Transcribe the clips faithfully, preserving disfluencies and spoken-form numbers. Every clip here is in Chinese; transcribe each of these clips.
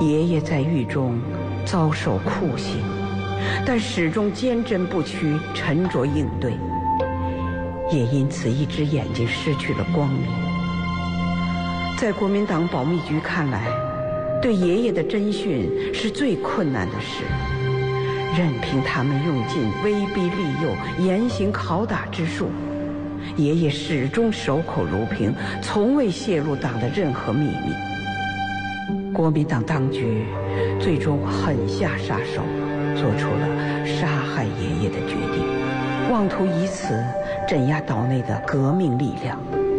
爷爷在狱中遭受酷刑，但始终坚贞不屈，沉着应对，也因此一只眼睛失去了光明。在国民党保密局看来，对爷爷的侦讯是最困难的事，任凭他们用尽威逼利诱、严刑拷打之术，爷爷始终守口如瓶，从未泄露党的任何秘密。国民党当局最终狠下杀手，做出了杀害爷爷的决定，妄图以此镇压岛内的革命力量。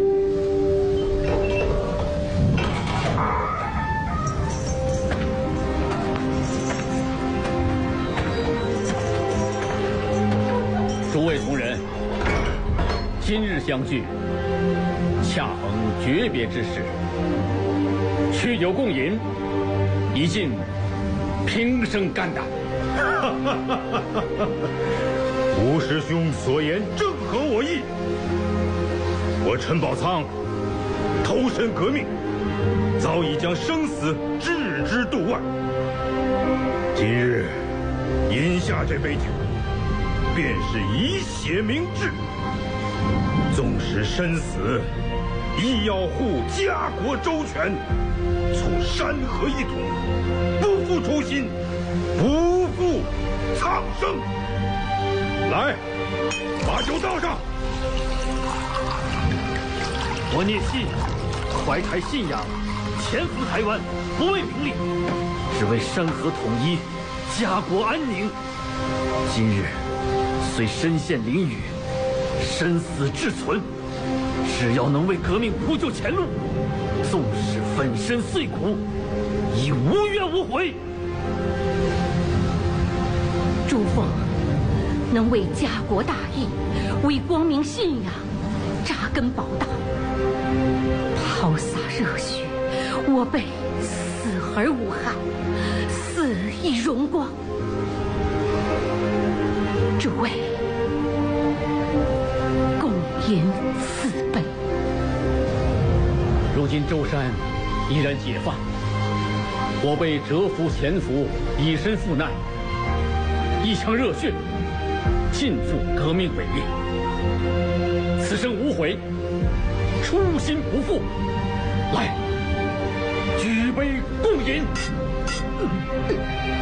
诸位同仁，今日相聚，恰逢诀别之时，去酒共饮，以尽平生肝胆。 吴师兄所言正合我意。我陈宝仓投身革命，早已将生死置之度外。今日饮下这杯酒，便是以血明志，纵使身死，亦要护家国周全，促山河一统，不负初心，不负苍生。来，把酒倒上。 我聂信怀揣信仰，潜伏台湾，不为名利，只为山河统一，家国安宁。今日虽身陷囹圄，生死志存，只要能为革命铺就前路，纵使粉身碎骨，亦无怨无悔。 朱凤能为家国大义，为光明信仰扎根宝岛，抛洒热血，我辈死而无憾，死亦荣光。诸位，共饮此杯。 如今舟山已然解放，我辈蛰伏潜伏，以身赴难，一腔热血，尽赴革命伟业。此生无悔，初心不负。来，举杯共饮。